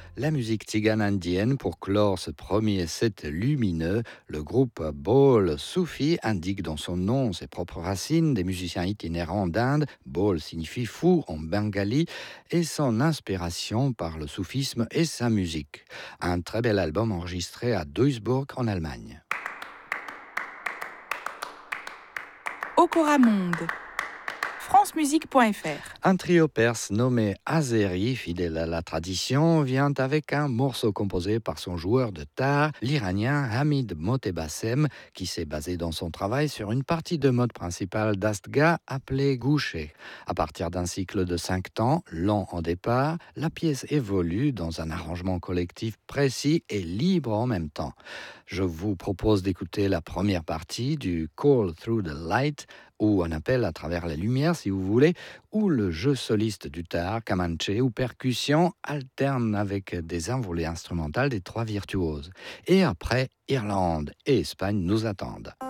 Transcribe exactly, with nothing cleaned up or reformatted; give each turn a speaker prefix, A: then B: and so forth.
A: La musique tzigane indienne pour clore ce premier set lumineux. Le groupe Baul Soufi indique dans son nom ses propres racines, des musiciens itinérants d'Inde. Baul signifie fou en bengali et son inspiration par le soufisme et sa musique. Un très bel album enregistré à Duisburg en Allemagne.
B: Okora Monde. france musique point f r.
A: Un trio perse nommé Azeri, fidèle à la tradition, vient avec un morceau composé par son joueur de tar, l'Iranien Hamid Motebassem, qui s'est basé dans son travail sur une partie de mode principale d'Astga appelée Gouché. À partir d'un cycle de cinq temps, lent en départ, la pièce évolue dans un arrangement collectif précis et libre en même temps. Je vous propose d'écouter la première partie du Call Through the Light, ou un appel à travers la lumière si vous voulez, où le jeu soliste du tar, kamanché ou percussion alterne avec des envolées instrumentales des trois virtuoses. Et après, Irlande et Espagne nous attendent.